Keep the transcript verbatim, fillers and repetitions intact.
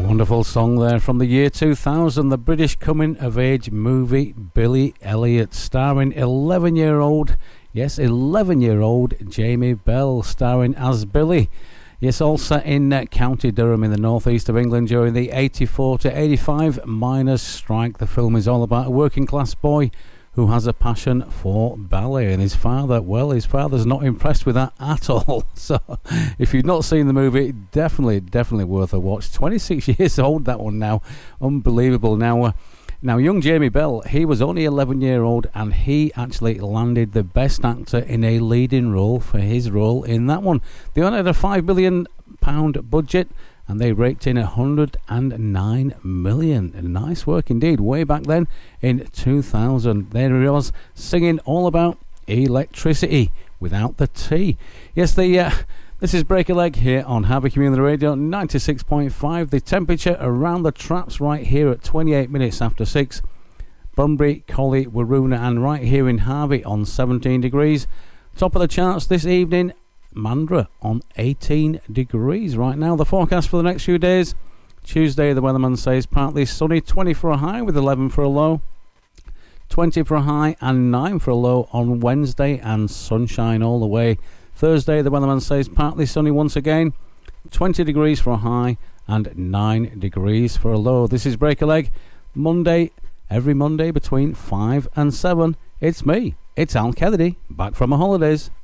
Wonderful song there from the year two thousand, the British coming-of-age movie Billy Elliot, starring eleven-year-old, yes, eleven-year-old Jamie Bell, starring as Billy. Yes, all set in uh, County Durham in the northeast of England during the eighty-four to eighty-five miners' strike. The film is all about a working-class boy who has a passion for ballet, and his father, well, his father's not impressed with that at all. So if you've not seen the movie, definitely, definitely worth a watch. twenty-six years old, that one now. Unbelievable. Now, uh, now, young Jamie Bell, he was only eleven year old, and he actually landed the best actor in a leading role for his role in that one. They only had a five million pound budget, and they raked in one hundred nine million. Nice work indeed. Way back then in two thousand. There he was, singing all about electricity without the T. Yes, the uh, this is Break a Leg here on Harvey Community Radio ninety-six point five. The temperature around the traps right here at twenty-eight minutes after six. Bunbury, Collie, Waroona, and right here in Harvey on seventeen degrees. Top of the charts this evening, Mandurah on eighteen degrees right now. The forecast for the next few days: Tuesday, the weatherman says partly sunny, twenty for a high with eleven for a low, twenty for a high and nine for a low on Wednesday, and sunshine all the way. Thursday, the weatherman says partly sunny once again, twenty degrees for a high and nine degrees for a low. This is Break a Leg. Monday, every Monday between five and seven. It's me, it's Al Kennedy, back from my holidays.